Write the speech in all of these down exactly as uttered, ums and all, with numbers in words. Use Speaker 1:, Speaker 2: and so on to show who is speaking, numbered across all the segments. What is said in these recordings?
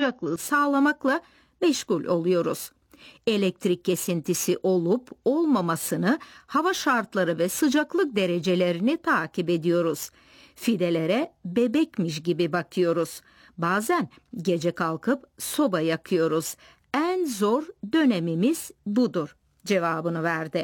Speaker 1: sıcaklığı sağlamakla meşgul oluyoruz. Elektrik kesintisi olup olmamasını, hava şartları ve sıcaklık derecelerini takip ediyoruz. Fidelere bebekmiş gibi bakıyoruz. Bazen gece kalkıp soba yakıyoruz. En zor dönemimiz budur cevabını verdi.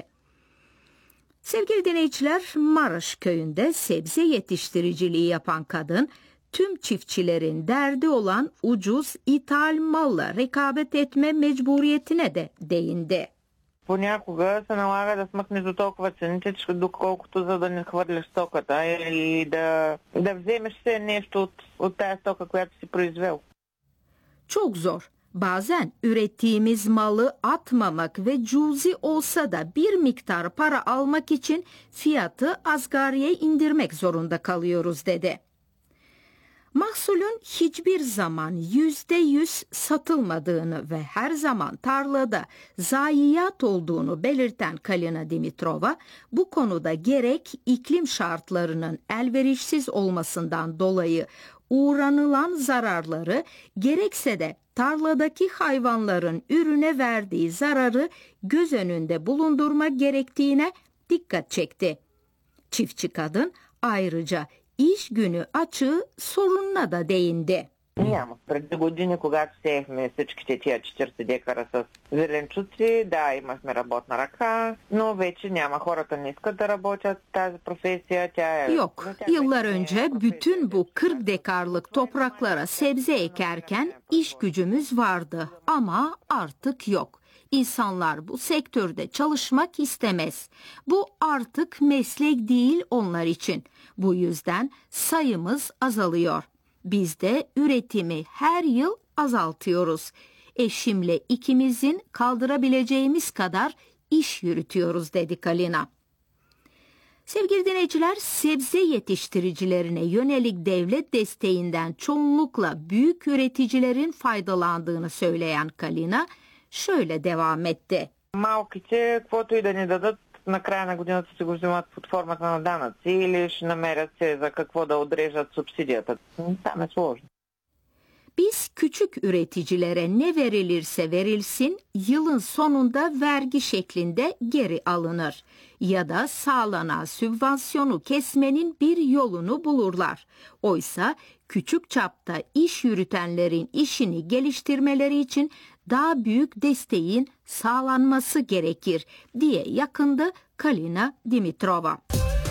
Speaker 1: Sevgili dinleyiciler, Maraş köyünde sebze yetiştiriciliği yapan kadın, tüm çiftçilerin derdi olan ucuz ithal malla rekabet etme mecburiyetine de değindi.
Speaker 2: Понякога се налага да смъкнеш до толкова цените, че доколкото за да не хвърляш стоката или да, да вземеш все нещо от, от тая стока, която си произвел.
Speaker 1: Çok zor. Bazen ürettiğimiz malı atmamak ve cüzi olsa da bir miktar para almak için fiyatı asgariye indirmek zorunda kalıyoruz dedi. Mahsulün hiçbir zaman yüzde yüz satılmadığını ve her zaman tarlada zayiat olduğunu belirten Kalina Dimitrova, bu konuda gerek iklim şartlarının elverişsiz olmasından dolayı uğranılan zararları, gerekse de tarladaki hayvanların ürüne verdiği zararı göz önünde bulundurmak gerektiğine dikkat çekti. Çiftçi kadın ayrıca iş günü açığı sorununa da değindi.
Speaker 2: Няма. Преди години, когато сеехме всичките тия четиридесет декара с зеленчуци, да, имахме работна ръка, но вече няма. Хората не искат да работят тази професия. Тя е...
Speaker 1: Yok, yıllar önce bütün bu kırk dekarlık topraklara sebze ekerken iş gücümüz vardı ama artık yok. İnsanlar bu sektörde çalışmak istemez. Bu artık meslek değil onlar için. Bu yüzden sayımız azalıyor. Biz de üretimi her yıl azaltıyoruz. Eşimle ikimizin kaldırabileceğimiz kadar iş yürütüyoruz dedi Kalina. Sevgili dinleyiciler, sebze yetiştiricilerine yönelik devlet desteğinden çoğunlukla büyük üreticilerin faydalandığını söyleyen Kalina şöyle devam etti.
Speaker 2: Малките, каквото и да ни дадат, на края на годината си го взимат под формата на данъци или ще намерят се за какво да отрежат субсидията. Там е сложно.
Speaker 1: Biz küçük üreticilere ne verilirse verilsin yılın sonunda vergi şeklinde geri alınır ya da sağlanan sübvansiyonu kesmenin bir yolunu bulurlar. Oysa küçük çapta iş yürütenlerin işini geliştirmeleri için daha büyük desteğin sağlanması gerekir diye yakındı Kalina Dimitrova.